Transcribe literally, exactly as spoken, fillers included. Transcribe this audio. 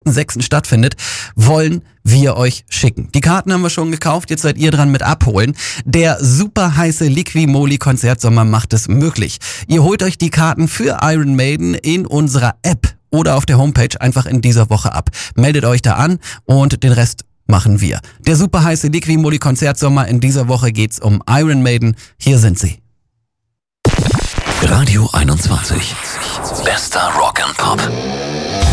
fünften sechsten stattfindet, wollen wir euch schicken. Die Karten haben wir schon gekauft, jetzt seid ihr dran mit abholen. Der super heiße Liqui-Moly Konzertsommer macht es möglich. Ihr holt euch die Karten für Iron Maiden in unserer App oder auf der Homepage einfach in dieser Woche ab. Meldet euch da an und den Rest machen wir. Der super heiße Liqui-Moly Konzertsommer, in dieser Woche geht's um Iron Maiden. Hier sind sie. Radio einundzwanzig. Bester Rock and Pop.